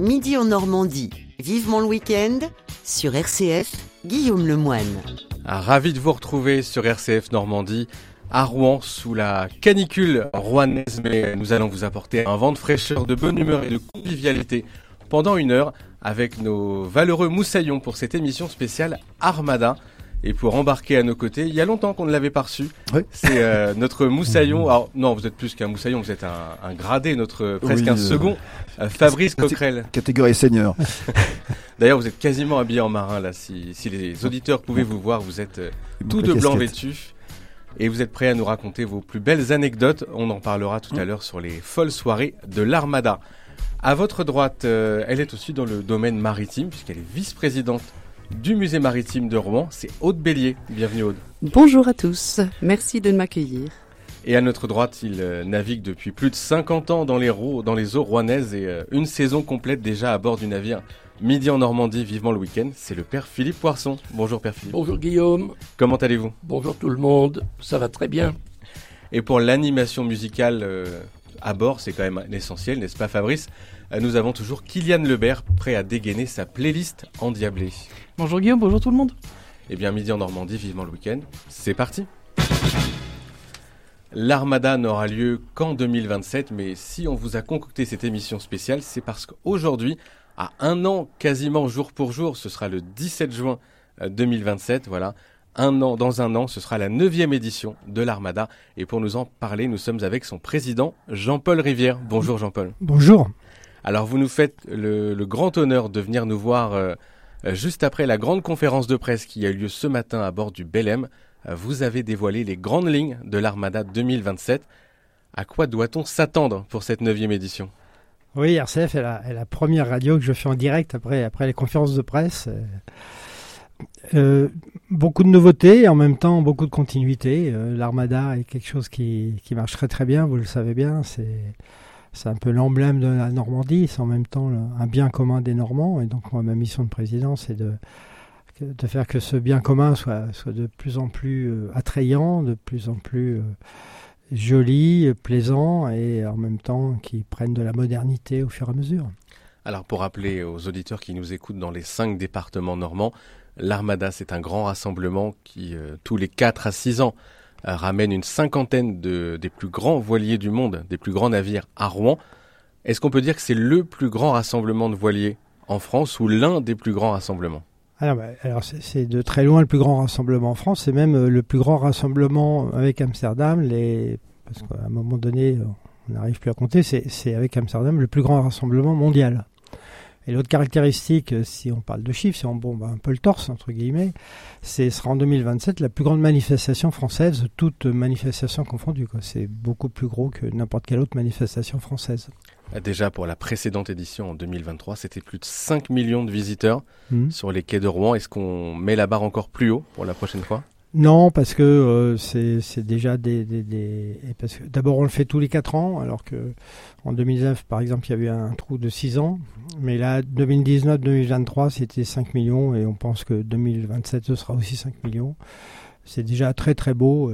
Midi en Normandie, vivement le week-end, sur RCF, Guillaume Lemoine. Ravi de vous retrouver sur RCF Normandie, à Rouen, sous la canicule rouennaise, mais nous allons vous apporter un vent de fraîcheur, de bonne humeur et de convivialité pendant 1 heure avec nos valeureux moussaillons pour cette émission spéciale Armada. Et pour embarquer à nos côtés, il y a longtemps qu'on ne l'avait pas reçu. Oui. C'est notre moussaillon. Alors non, vous êtes plus qu'un moussaillon, vous êtes un gradé, presque un second, Fabrice Coquerel. Catégorie senior. D'ailleurs, vous êtes quasiment habillé en marin là. Si les auditeurs pouvaient vous voir, vous êtes tout de blanc vêtu. Et vous êtes prêt à nous raconter vos plus belles anecdotes. On en parlera tout à l'heure sur les folles soirées de l'Armada. À votre droite, elle est aussi dans le domaine maritime, puisqu'elle est vice-présidente du musée maritime de Rouen. C'est Aude Bélier. Bienvenue Aude. Bonjour à tous, merci de m'accueillir. Et à notre droite, il navigue depuis plus de 50 ans dans les eaux rouennaises et une saison complète déjà à bord du navire Midi en Normandie, vivement le week-end. C'est le père Philippe Poisson. Bonjour père Philippe. Bonjour Guillaume. Comment allez-vous ? Bonjour tout le monde, ça va très bien. Et pour l'animation musicale à bord, c'est quand même l'essentiel, n'est-ce pas Fabrice ? Nous avons toujours Kylian Lebert, prêt à dégainer sa playlist endiablée. Bonjour Guillaume, bonjour tout le monde. Eh bien, Midi en Normandie, vivement le week-end, c'est parti. L'Armada n'aura lieu qu'en 2027, mais si on vous a concocté cette émission spéciale, c'est parce qu'aujourd'hui, à 1 an, quasiment jour pour jour, ce sera le 17 juin 2027, voilà. Dans un an, ce sera la 9e édition de l'Armada. Et pour nous en parler, nous sommes avec son président, Jean-Paul Rivière. Bonjour Jean-Paul. Bonjour. Alors vous nous faites le grand honneur de venir nous voir juste après la grande conférence de presse qui a eu lieu ce matin à bord du Belém. Vous avez dévoilé les grandes lignes de l'Armada 2027. À quoi doit-on s'attendre pour cette 9e édition ? Oui, RCF est la première radio que je fais en direct après les conférences de presse. Beaucoup de nouveautés et en même temps beaucoup de continuité. L'Armada est quelque chose qui marche très très bien, vous le savez bien. C'est un peu l'emblème de la Normandie, c'est en même temps un bien commun des Normands. Et donc moi, ma mission de président, c'est de faire que ce bien commun soit de plus en plus attrayant, de plus en plus joli, plaisant, et en même temps qui prenne de la modernité au fur et à mesure. Alors pour rappeler aux auditeurs qui nous écoutent dans les 5 départements normands, l'Armada, c'est un grand rassemblement qui, tous les 4 à 6 ans, ramène une 50aine des plus grands voiliers du monde, des plus grands navires à Rouen. Est-ce qu'on peut dire que c'est le plus grand rassemblement de voiliers en France ou l'un des plus grands rassemblements ? Alors c'est de très loin le plus grand rassemblement en France, c'est même le plus grand rassemblement avec Amsterdam, parce qu'à un moment donné, on n'arrive plus à compter, c'est avec Amsterdam le plus grand rassemblement mondial. Et l'autre caractéristique, si on parle de chiffres, si on bombe un peu le torse, entre guillemets, sera en 2027 la plus grande manifestation française, toute manifestation confondue, quoi. C'est beaucoup plus gros que n'importe quelle autre manifestation française. Déjà, pour la précédente édition en 2023, c'était plus de 5 millions de visiteurs sur les quais de Rouen. Est-ce qu'on met la barre encore plus haut pour la prochaine fois ? Non, parce que c'est déjà parce que d'abord on le fait tous les 4 ans, alors que en 2009 par exemple il y a eu un trou de 6 ans, mais là 2019-2023 c'était 5 millions et on pense que 2027 ce sera aussi 5 millions. C'est déjà très très beau,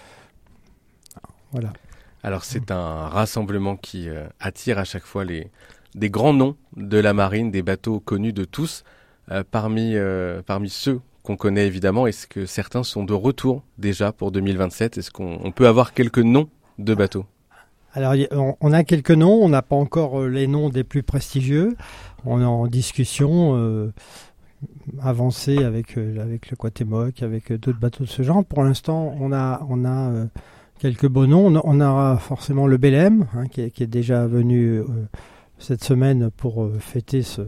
voilà. Alors c'est un rassemblement qui attire à chaque fois des grands noms de la marine, des bateaux connus de tous, parmi ceux qu'on connaît évidemment. Est-ce que certains sont de retour déjà pour 2027 ? Est-ce qu'on peut avoir quelques noms de bateaux ? Alors on a quelques noms, on n'a pas encore les noms des plus prestigieux. On est en discussion avancée avec le Quatemoc, avec d'autres bateaux de ce genre. Pour l'instant, on a quelques beaux noms. On aura forcément le Belém, qui est déjà venu cette semaine pour fêter ce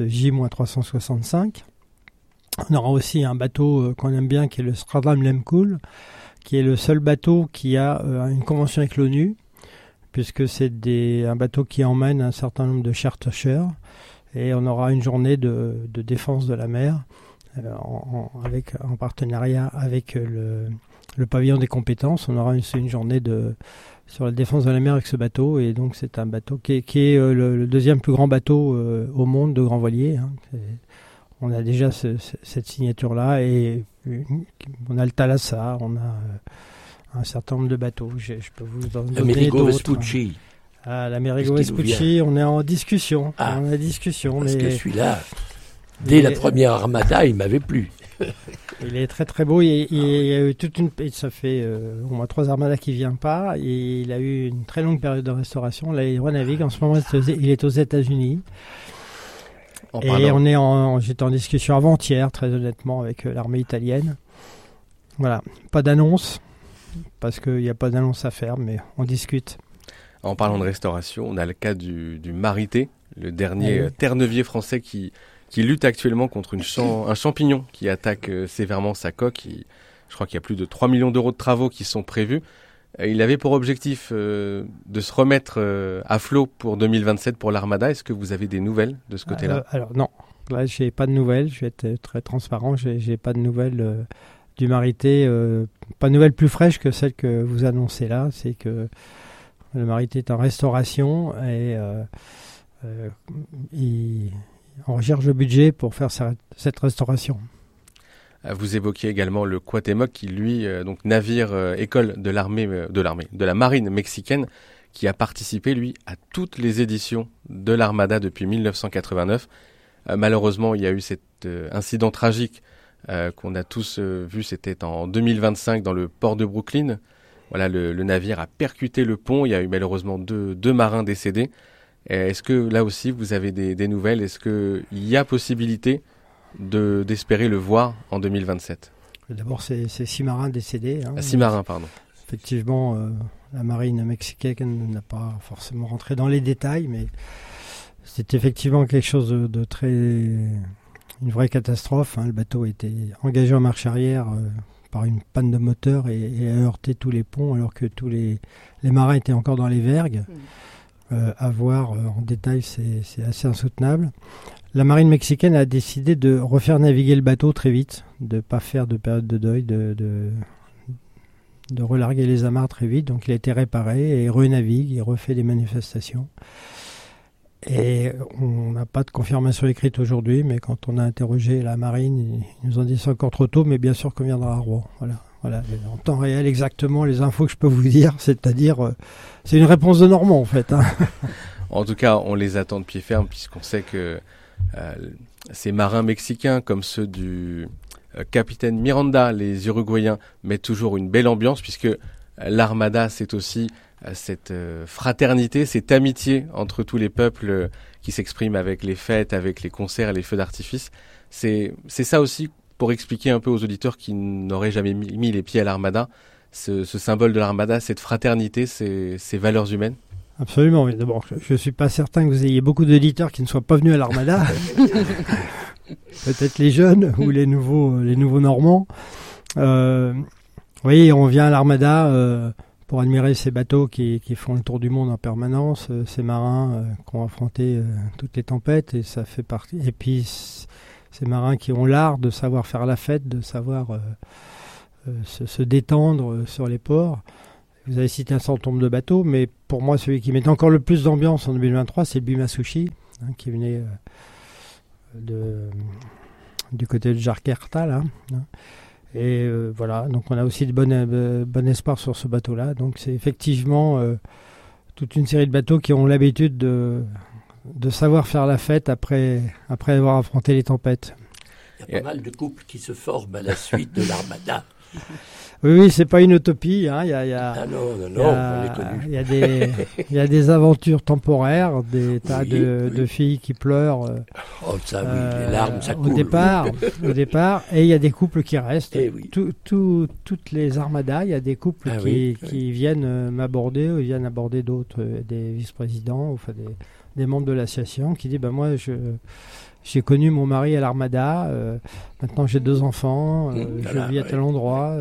J-365. On aura aussi un bateau qu'on aime bien qui est le Stradam Lemkool, qui est le seul bateau qui a une convention avec l'ONU, puisque c'est un bateau qui emmène un certain nombre de chercheurs. Et on aura une journée de défense de la mer en partenariat avec le pavillon des compétences. On aura une journée sur la défense de la mer avec ce bateau. Et donc c'est un bateau qui est le deuxième plus grand bateau au monde de grand voilier. On a déjà cette signature-là et on a le Thalassa, on a un certain nombre de bateaux. Je peux vous en donner Amerigo d'autres. Vespucci. À l'Amerigo Qu'est-ce qui nous Vespucci, on est en discussion. Ah. On est en discussion, Parce mais que celui-là, dès la première Armada, il m'avait plu. il est très très beau. Il y a eu ça fait au moins 3 armadas qui vient pas. Et il a eu une très longue période de restauration. Là, il renavigue. En ce moment, il est aux États-Unis. J'étais en discussion avant-hier, très honnêtement, avec l'armée italienne. Voilà, pas d'annonce, parce qu'il n'y a pas d'annonce à faire, mais on discute. En parlant de restauration, on a le cas du Marité, le dernier ternevier français qui lutte actuellement contre un champignon qui attaque sévèrement sa coque. Je crois qu'il y a plus de 3 millions d'euros de travaux qui sont prévus. Il avait pour objectif de se remettre à flot pour 2027 pour l'Armada. Est-ce que vous avez des nouvelles de ce côté-là ? Alors non, là j'ai pas de nouvelles, je vais être très transparent, j'ai pas de nouvelles du Marité, pas de nouvelles plus fraîches que celles que vous annoncez là. C'est que le Marité est en restauration et on recherche le budget pour faire cette restauration. Vous évoquiez également le Cuauhtémoc qui, lui, donc navire école de la marine mexicaine, qui a participé, lui, à toutes les éditions de l'Armada depuis 1989. Malheureusement, il y a eu cet incident tragique qu'on a tous vu, c'était en 2025 dans le port de Brooklyn. Voilà, le navire a percuté le pont, il y a eu malheureusement deux marins décédés. Est-ce que là aussi vous avez des nouvelles ? Est-ce qu'il y a possibilité d'espérer le voir en 2027 ? D'abord, c'est 6 marins décédés. 6 marins, pardon. Effectivement, la marine mexicaine n'a pas forcément rentré dans les détails, mais c'est effectivement quelque chose de très... une vraie catastrophe. Le bateau a été engagé en marche arrière par une panne de moteur et a heurté tous les ponts alors que tous les marins étaient encore dans les vergues. À voir en détail, c'est assez insoutenable. La marine mexicaine a décidé de refaire naviguer le bateau très vite, de ne pas faire de période de deuil, de relarguer les amarres très vite. Donc il a été réparé et renavigue, il refait des manifestations. Et on n'a pas de confirmation écrite aujourd'hui, mais quand on a interrogé la marine, ils nous ont dit c'est encore trop tôt, mais bien sûr qu'on viendra à Rouen. Voilà, en temps réel, exactement les infos que je peux vous dire, c'est-à-dire, c'est une réponse de Normand en fait. En tout cas, on les attend de pied ferme, puisqu'on sait que ces marins mexicains, comme ceux du capitaine Miranda, les Uruguayens, mettent toujours une belle ambiance, puisque l'Armada, c'est aussi cette fraternité, cette amitié entre tous les peuples qui s'expriment avec les fêtes, avec les concerts et les feux d'artifice. C'est ça aussi, pour expliquer un peu aux auditeurs qui n'auraient jamais mis les pieds à l'Armada, ce symbole de l'Armada, cette fraternité, ces valeurs humaines. Absolument, mais d'abord, je ne suis pas certain que vous ayez beaucoup d'auditeurs qui ne soient pas venus à l'Armada. Peut-être les jeunes ou les nouveaux Normands. Oui, on vient à l'Armada pour admirer ces bateaux qui font le tour du monde en permanence, ces marins qui ont affronté toutes les tempêtes, et ça fait partie. Et puis ces marins qui ont l'art de savoir faire la fête, de savoir se détendre sur les ports. Vous avez cité un certain nombre de bateaux, mais pour moi, celui qui met encore le plus d'ambiance en 2023, c'est le Bimasushi, qui venait du côté de Jakarta, là. Et voilà, donc on a aussi de bon espoir sur ce bateau-là. Donc c'est effectivement toute une série de bateaux qui ont l'habitude de savoir faire la fête après avoir affronté les tempêtes. Il y a pas mal de couples qui se forment à la suite de l'Armada. Oui, c'est pas une utopie. Non, on est connu. Il y a des aventures temporaires, des tas de filles qui pleurent. Les larmes, ça coule. Au départ, et il y a des couples qui restent. Toutes les armadas, il y a des couples qui viennent m'aborder, ou viennent aborder d'autres, des vice-présidents, enfin des membres de l'association, qui disent moi j'ai connu mon mari à l'Armada, maintenant j'ai 2 enfants, je vis à tel endroit.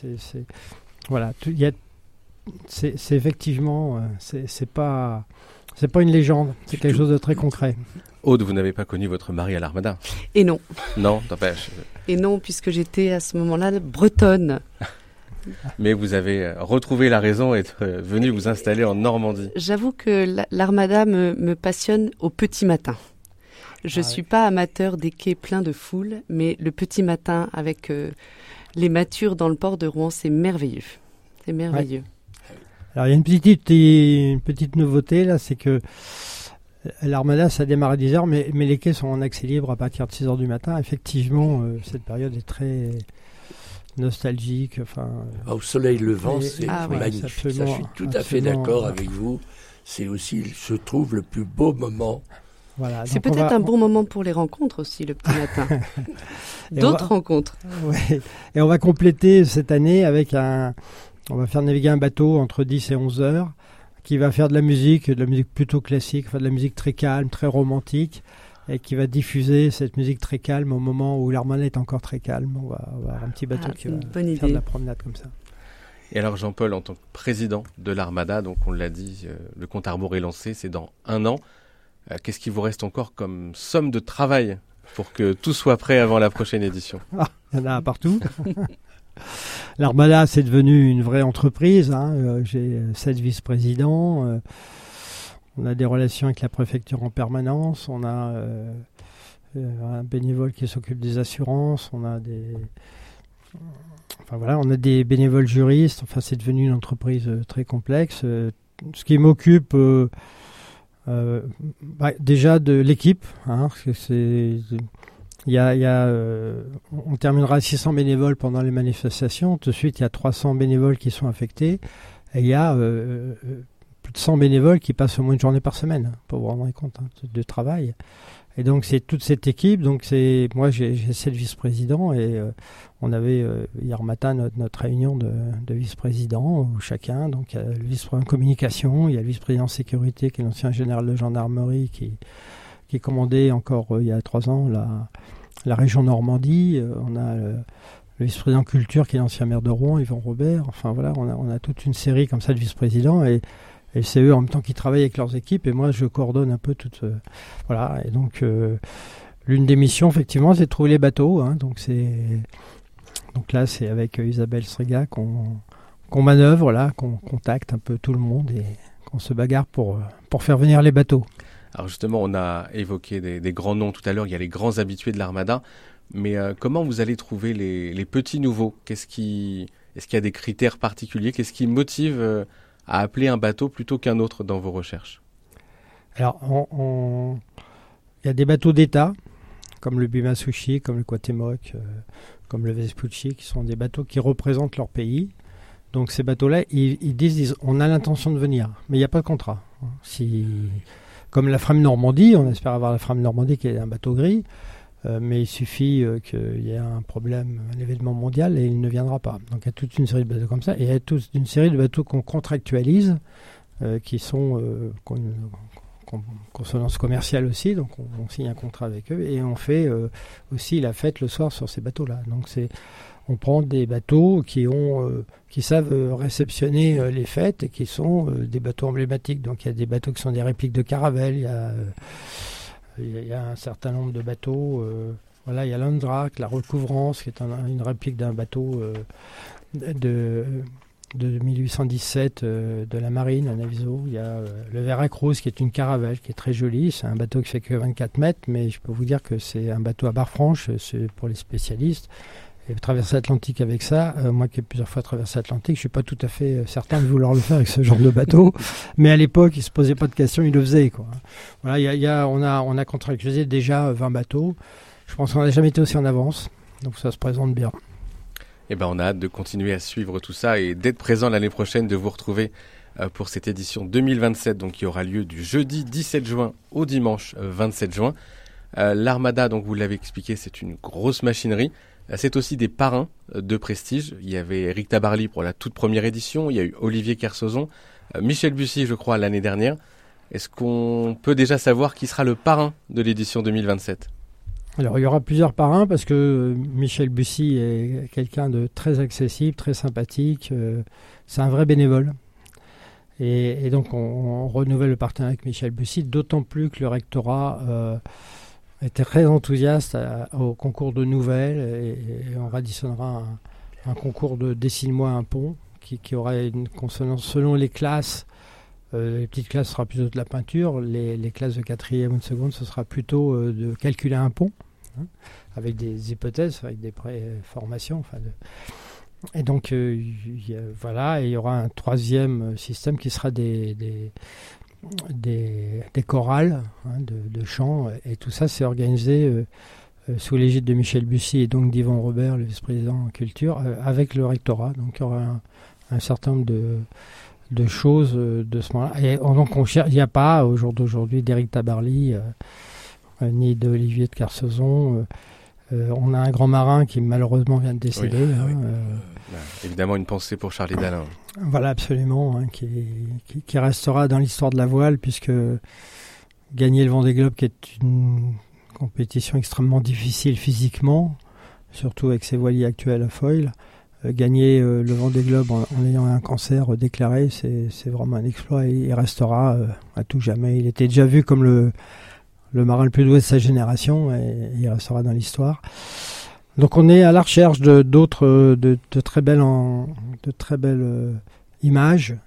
C'est effectivement, c'est pas une légende, c'est quelque chose de très concret. Aude, vous n'avez pas connu votre mari à l'Armada ? Et non. Non, t'empêche. Et non, puisque j'étais à ce moment-là bretonne. Mais vous avez retrouvé la raison et êtes venu vous installer en Normandie. J'avoue que l'Armada me passionne au petit matin. Je suis pas amateur des quais pleins de foule, mais le petit matin avec les matures dans le port de Rouen, c'est merveilleux. C'est merveilleux. Alors il y a une petite nouveauté là, c'est que l'Armada, ça démarre à 10h, mais les quais sont en accès libre à partir de 6h du matin. Effectivement, cette période est très nostalgique. Au soleil levant, c'est magnifique. Ça, je suis tout à fait d'accord avec vous. C'est aussi, je trouve, le plus beau moment. Voilà, c'est peut-être un bon moment pour les rencontres aussi, le petit matin. D'autres rencontres. Ouais. Et on va compléter cette année avec on va faire naviguer un bateau entre 10 et 11 heures qui va faire de la musique plutôt classique, de la musique très calme, très romantique, et qui va diffuser cette musique très calme au moment où l'Armada est encore très calme. On va avoir un petit bateau qui va faire de la promenade comme ça. Et alors Jean-Paul, en tant que président de l'Armada, donc on l'a dit, le compte à rebours est lancé, c'est dans 1 an. Qu'est-ce qui vous reste encore comme somme de travail pour que tout soit prêt avant la prochaine édition? Il y en a partout. L'Armada, c'est devenu une vraie entreprise. J'ai 7 vice-présidents. On a des relations avec la préfecture en permanence. On a un bénévole qui s'occupe des assurances. On a des bénévoles juristes. C'est devenu une entreprise très complexe. Ce qui m'occupe... déjà de l'équipe, on terminera à 600 bénévoles pendant les manifestations. Tout de suite, il y a 300 bénévoles qui sont affectés et il y a plus de 100 bénévoles qui passent au moins une journée par semaine, pour vous rendre compte de travail. Et donc c'est toute cette équipe. Donc moi j'ai 7 vice-présidents et on avait hier matin notre réunion de vice-présidents où chacun, donc il y a le vice-président communication, il y a le vice-président sécurité qui est l'ancien général de gendarmerie qui commandait encore il y a 3 ans la région Normandie. On a le vice-président culture qui est l'ancien maire de Rouen, Yvan Robert. On a toute une série comme ça de vice-présidents et c'est eux en même temps qui travaillent avec leurs équipes et moi je coordonne un peu toute... Et donc l'une des missions effectivement c'est de trouver les bateaux. Donc là c'est avec Isabelle Srega qu'on manœuvre, qu'on contacte un peu tout le monde et qu'on se bagarre pour faire venir les bateaux. Alors justement on a évoqué des grands noms tout à l'heure, il y a les grands habitués de l'Armada, mais comment vous allez trouver les petits nouveaux? Est-ce qu'il y a des critères particuliers? Qu'est-ce qui motive à appeler un bateau plutôt qu'un autre dans vos recherches? Alors, il y a des bateaux d'État, comme le Bimasushi, comme le Quatemoc, comme le Vespucci, qui sont des bateaux qui représentent leur pays. Donc ces bateaux-là, ils disent on a l'intention de venir, mais il n'y a pas de contrat. Comme la Frame Normandie, on espère avoir la Frame Normandie qui est un bateau gris, mais il suffit qu'il y ait un problème, un événement mondial et il ne viendra pas. Donc il y a toute une série de bateaux comme ça et il y a toute une série de bateaux qu'on contractualise qui sont consonance commerciale aussi, donc on signe un contrat avec eux et on fait aussi la fête le soir sur ces bateaux-là. Donc on prend des bateaux qui savent réceptionner les fêtes et qui sont des bateaux emblématiques. Donc il y a des bateaux qui sont des répliques de caravelles, il y a un certain nombre de bateaux. Il y a l'Andrac, la Recouvrance, qui est une réplique d'un bateau de 1817 de la marine à Naviso. Il y a le Veracruz, qui est une caravelle, qui est très jolie. C'est un bateau qui fait que 24 mètres, mais je peux vous dire que c'est un bateau à barre franche, c'est pour les spécialistes. Et traverser l'Atlantique avec ça, moi qui ai plusieurs fois traversé l'Atlantique, je suis pas tout à fait certain de vouloir le faire avec ce genre de bateau. Mais à l'époque, ils se posaient pas de questions, ils le faisaient, quoi. Voilà, on a contractualisé déjà 20 bateaux. Je pense qu'on n'a jamais été aussi en avance, donc ça se présente bien. On a hâte de continuer à suivre tout ça et d'être présent l'année prochaine, de vous retrouver pour cette édition 2027, donc qui aura lieu du jeudi 17 juin au dimanche 27 juin. L'Armada, donc vous l'avez expliqué, c'est une grosse machinerie. C'est aussi des parrains de prestige. Il y avait Éric Tabarly pour la toute première édition. Il y a eu Olivier Kersauzon, Michel Bussy, je crois, l'année dernière. Est-ce qu'on peut déjà savoir qui sera le parrain de l'édition 2027 ? Alors, il y aura plusieurs parrains parce que Michel Bussy est quelqu'un de très accessible, très sympathique. C'est un vrai bénévole. Et donc, on renouvelle le partenariat avec Michel Bussy, d'autant plus que le rectorat était très enthousiaste au concours de nouvelles et on additionnera un concours de Dessine-moi un pont qui aura une consonance selon les classes. Les petites classes, ce sera plutôt de la peinture. Les classes de 4e ou de seconde, ce sera plutôt de calculer un pont, avec des hypothèses, avec des pré-formations. Et donc, voilà, et il y aura un troisième système qui sera des chorales de chants. Et tout ça, c'est organisé sous l'égide de Michel Bussy et donc d'Yvon Robert, le vice-président en culture, avec le rectorat. Donc, il y aura un certain nombre de choses de ce moment-là. Et donc, il n'y a pas, au jour d'aujourd'hui, d'Éric Tabarly, ni d'Olivier de Kersauzon. On a un grand marin qui malheureusement vient de décéder. Oui. Évidemment, une pensée pour Charlie Dalin. Voilà, absolument, qui restera dans l'histoire de la voile, puisque gagner le Vendée Globe, qui est une compétition extrêmement difficile physiquement, surtout avec ses voiliers actuels à foil, gagner le Vendée Globe en ayant un cancer déclaré, c'est vraiment un exploit, et il restera à tout jamais. Il était déjà vu comme le marin le plus doué de sa génération, et il restera dans l'histoire. Donc on est à la recherche de très belles images.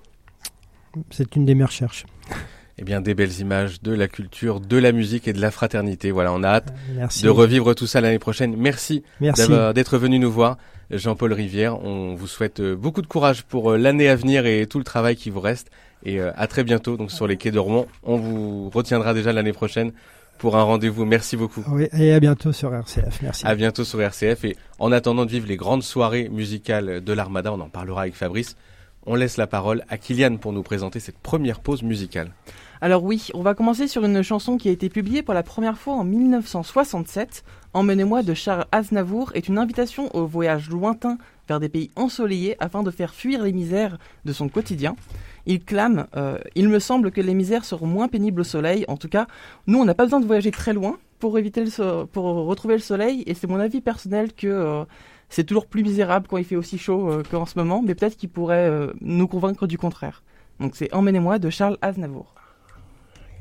C'est une de mes recherches. Eh bien, des belles images de la culture, de la musique et de la fraternité. Voilà, on a hâte de revivre tout ça l'année prochaine. Merci. D'être venu nous voir, Jean-Paul Rivière. On vous souhaite beaucoup de courage pour l'année à venir et tout le travail qui vous reste. Et à très bientôt, donc sur les quais de Rouen. On vous retiendra déjà l'année prochaine pour un rendez-vous. Merci beaucoup. Oui, et à bientôt sur RCF. Merci. À bientôt sur RCF. Et en attendant de vivre les grandes soirées musicales de l'Armada, on en parlera avec Fabrice. On laisse la parole à Kylian pour nous présenter cette première pause musicale. Alors oui, on va commencer sur une chanson qui a été publiée pour la première fois en 1967. Emmenez-moi de Charles Aznavour est une invitation au voyage lointain vers des pays ensoleillés afin de faire fuir les misères de son quotidien. Il clame il me semble que les misères seront moins pénibles au soleil. En tout cas, nous, on n'a pas besoin de voyager très loin pour retrouver le soleil. Et c'est mon avis personnel que c'est toujours plus misérable quand il fait aussi chaud qu'en ce moment. Mais peut-être qu'il pourrait nous convaincre du contraire. Donc c'est Emmenez-moi de Charles Aznavour.